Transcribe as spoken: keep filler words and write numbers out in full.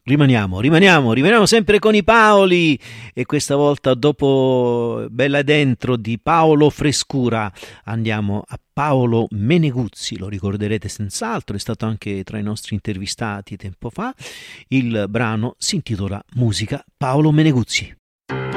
Rimaniamo, rimaniamo, rimaniamo sempre con i Paoli e questa volta dopo Bella Dentro di Paolo Frescura andiamo a Paolo Meneguzzi, lo ricorderete senz'altro, è stato anche tra i nostri intervistati tempo fa. Il brano si intitola Musica Paolo Meneguzzi.